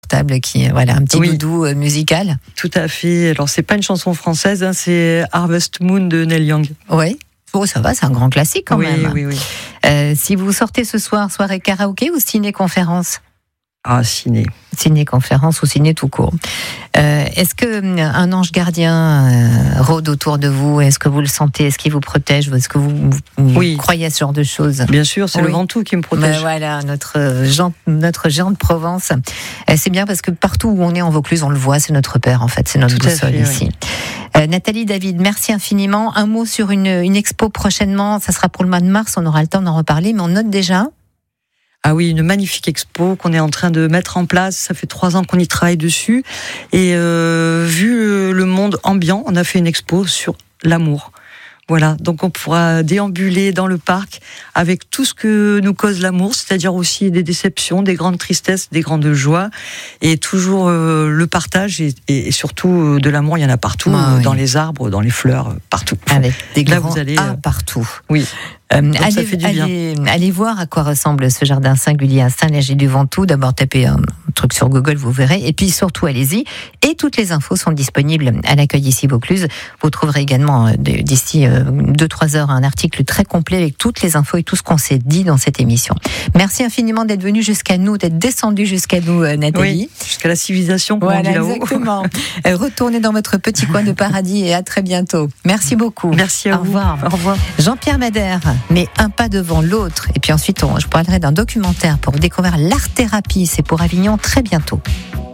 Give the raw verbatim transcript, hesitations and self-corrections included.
confortable, qui voilà un petit Oui. doudou euh, musical. Tout à fait. Alors c'est pas une chanson française, hein, c'est Harvest Moon de Neil Young. Oui. Oh, ça va, c'est un grand classique quand oui, même. oui, oui. Euh, si vous sortez ce soir, soirée karaoké ou ciné-conférence ? Ah, ciné. Ciné-conférence ou ciné tout court. Euh, est-ce que un ange gardien euh, rôde autour de vous ? Est-ce que vous le sentez ? Est-ce qu'il vous protège ? Est-ce que vous, vous Oui. croyez à ce genre de choses ? Bien sûr, c'est Oui. le Ventoux qui me Ben protège. voilà, notre Jean, notre géant de Provence. Euh, C'est bien parce que partout où on est en Vaucluse, on le voit, c'est notre père en fait, c'est notre Tout à boussole fait, ici. Euh, Nathalie, David, merci infiniment. Un mot sur une, une expo prochainement, ça sera pour le mois de mars, on aura le temps d'en reparler, mais on note déjà. Ah oui, une magnifique expo qu'on est en train de mettre en place. Ça fait trois ans qu'on y travaille dessus. Et euh, vu le monde ambiant, on a fait une expo sur l'amour. Voilà, donc on pourra déambuler dans le parc avec tout ce que nous cause l'amour, c'est-à-dire aussi des déceptions, des grandes tristesses, des grandes joies, et toujours euh, le partage et, et surtout euh, de l'amour, il y en a partout, Ah, euh, oui. dans les arbres, dans les fleurs, partout. Avec des Là, grands vous allez, A euh, partout. Oui. Euh, Donc, allez, ça fait du bien. allez, allez voir à quoi ressemble ce jardin singulier à Saint-Léger-du-Ventoux. D'abord, tapez un truc sur Google, vous verrez. Et puis surtout, allez-y. Et toutes les infos sont disponibles à l'accueil ici Vaucluse. Vous trouverez également euh, d'ici deux trois heures un article très complet avec toutes les infos et tout ce qu'on s'est dit dans cette émission. Merci infiniment d'être venu jusqu'à nous, d'être descendu jusqu'à nous, euh, Nathalie. Oui, jusqu'à la civilisation, comme on Voilà, dit là-haut. exactement. Euh, Retournez dans votre petit coin de paradis et à très bientôt. Merci beaucoup. Merci à Au vous. revoir. Au revoir. Jean-Pierre Madère, mais un pas devant l'autre. Et puis ensuite, on, je parlerai d'un documentaire pour découvrir l'art-thérapie. C'est pour Avignon très bientôt.